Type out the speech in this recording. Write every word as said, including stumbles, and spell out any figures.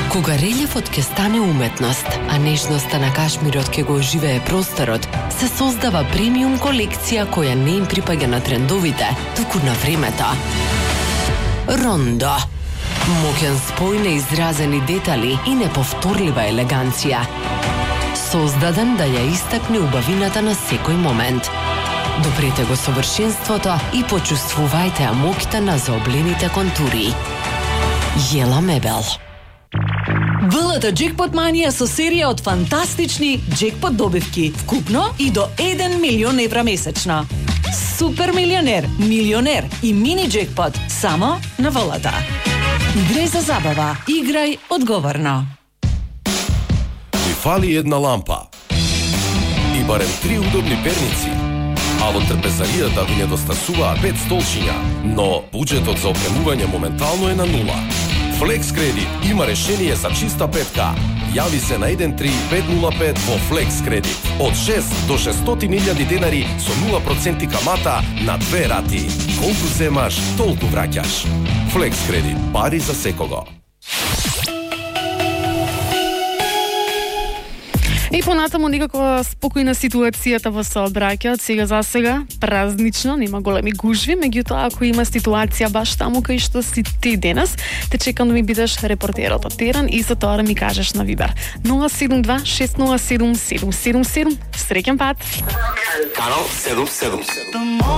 Кога релефот ќе стане уметност, а нежноста на кашмирот ќе го оживее просторот, се создава премиум колекција која не им припаѓа на трендовите, туку на времето. Рондо. Моќен спој на изразени детали и неповторлива елеганција. Создаден да ја истакне убавината на секој момент. Допрете го совршенството и почувствувајте ја моќта на заоблените контури. Јела мебел. ВЛТ Джекпот Манија со серија од фантастични джекпот добивки, вкупно и до еден милион евра месечно. Супер милионер, милионер и мини джекпот само на ВЛТ. Играј за забава, играј одговорно. Ви фали една лампа и барем три удобни перници, а во трпезаријата ви недостасуваа пет столчиња, но буџетот за опремување моментално е на нула. Flex Credit има решение за чиста петка. Јави се на еден три пет нула пет во Flex Credit. Од шест до шестстотини илјади денари со нула проценти камата на две рати. Колку земаш, толку враќаш. Flex Credit. Пари за секого. И понатаму некако спокојна ситуацијата во сообраќајот, сега за сега празнично, нема големи гужви, меѓутоа ако има ситуација баш таму кај што си ти денес, те чекам да ми бидеш репортерот од терен и за тоа да ми кажеш на Вибер нула седум два шест нула седум седум седум седум. Среќен пат. Канал седум седум седум.